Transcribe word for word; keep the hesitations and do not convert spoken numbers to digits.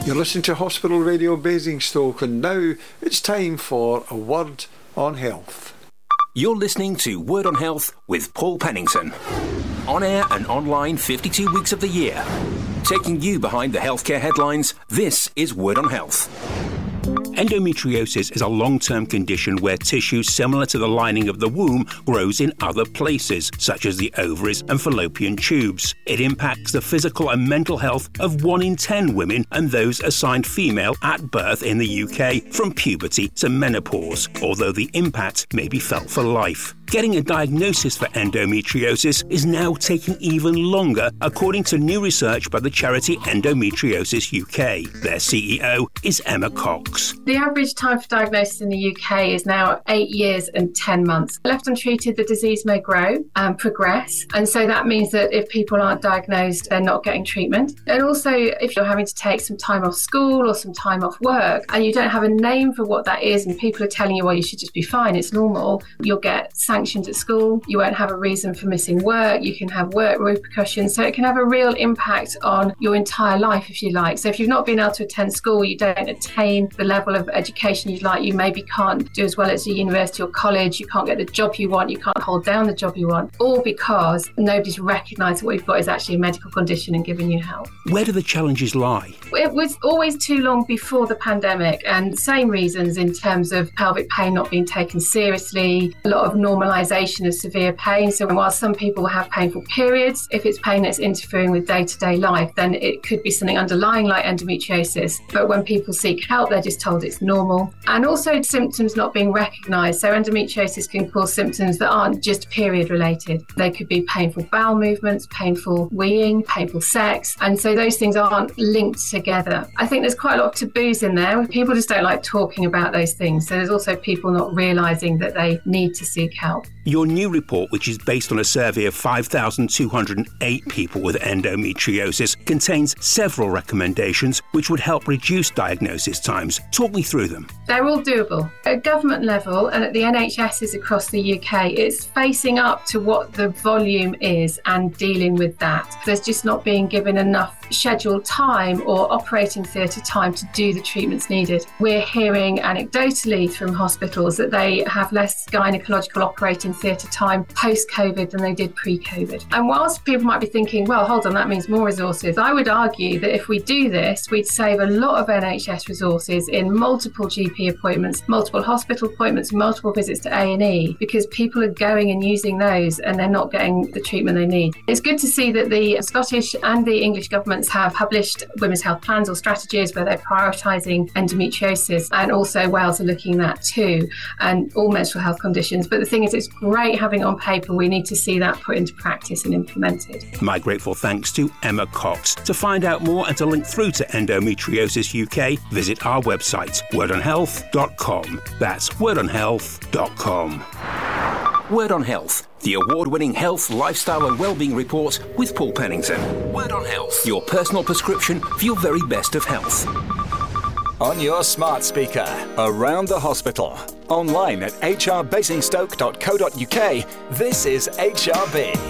You're listening to Hospital Radio Basingstoke, and now it's time for a Word on Health. You're listening to Word on Health with Paul Pennington. On air and online fifty-two weeks of the year. Taking you behind the healthcare headlines, this is Word on Health. Endometriosis is a long-term condition where tissue similar to the lining of the womb grows in other places, such as the ovaries and fallopian tubes. It impacts the physical and mental health of one in ten women and those assigned female at birth in the U K, from puberty to menopause, although the impact may be felt for life. Getting a diagnosis for endometriosis is now taking even longer, according to new research by the charity Endometriosis U K. Their C E O is Emma Cox. The average time for diagnosis in the U K is now eight years and ten months. Left untreated, the disease may grow and progress. And so that means that if people aren't diagnosed, they're not getting treatment. And also, if you're having to take some time off school or some time off work and you don't have a name for what that is and people are telling you, well, you should just be fine, it's normal, you'll get sanctioned at school. You won't have a reason for missing work. You can have work repercussions. So it can have a real impact on your entire life, if you like. So if you've not been able to attend school, you don't attain the level of education you'd like, you maybe can't do as well as a university or college, you can't get the job you want, you can't hold down the job you want, all because nobody's recognised what we've got is actually a medical condition and giving you help. Where do the challenges lie? It was always too long before the pandemic, and same reasons in terms of pelvic pain not being taken seriously, a lot of normalisation of severe pain. So while some people have painful periods, if it's pain that's interfering with day-to-day life, then it could be something underlying like endometriosis. But when people seek help, they're just told it's normal. And also symptoms not being recognised. So endometriosis can cause symptoms that aren't just period related. They could be painful bowel movements, painful weeing, painful sex. And so those things aren't linked together. I think there's quite a lot of taboos in there. People just don't like talking about those things. So there's also people not realising that they need to seek help. Your new report, which is based on a survey of five thousand two hundred eight people with endometriosis, contains several recommendations which would help reduce diagnosis times. Talk me through them. They're all doable. At government level and at the N H S's across the U K, it's facing up to what the volume is and dealing with that. There's just not being given enough scheduled time or operating theatre time to do the treatments needed. We're hearing anecdotally from hospitals that they have less gynecological operating theatre time post-COVID than they did pre-COVID. And whilst people might be thinking, well, hold on, that means more resources, I would argue that if we do this, we'd save a lot of N H S resources in multiple G P appointments, multiple hospital appointments, multiple visits to A and E, because people are going and using those and they're not getting the treatment they need. It's good to see that the Scottish and the English governments have published women's health plans or strategies where they're prioritising endometriosis, and also Wales are looking at that too, and all menstrual health conditions. But the thing is, it's great having it on paper. We need to see that put into practice and implemented. My grateful thanks to Emma Cox. To find out more and to link through to Endometriosis U K, visit our website, word on health dot com. That's word on health dot com. Word on Health, the award-winning health, lifestyle and wellbeing report with Paul Pennington. Word on Health, your personal prescription for your very best of health. On your smart speaker, around the hospital, online at h r basingstoke dot co dot u k, this is H R B.